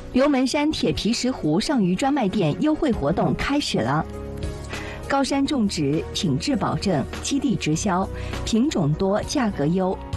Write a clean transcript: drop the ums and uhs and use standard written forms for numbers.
刘门山铁皮石斛上虞专卖店优惠活动开始了。高山种植，品质保证，基地直销，品种多，价格优，